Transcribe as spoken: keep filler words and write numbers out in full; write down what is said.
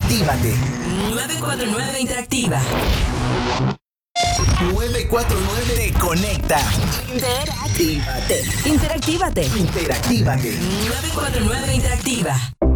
Interactívate. nueve cuatro nueve Interactiva. nueve cuatro nueve te conecta. Interactívate. Interactívate. Interactívate. nueve cuatro nueve Interactiva.